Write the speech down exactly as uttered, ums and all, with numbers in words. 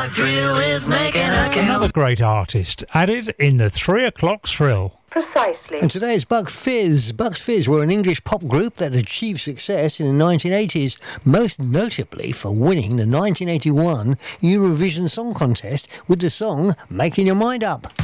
five drill is making a kill. Another great artist added in the three o'clock thrill. Precisely. And today is Buck Fizz. Bucks Fizz were an English pop group that achieved success in the nineteen eighties, most notably for winning the nineteen eighty-one Eurovision Song Contest with the song Making Your Mind Up.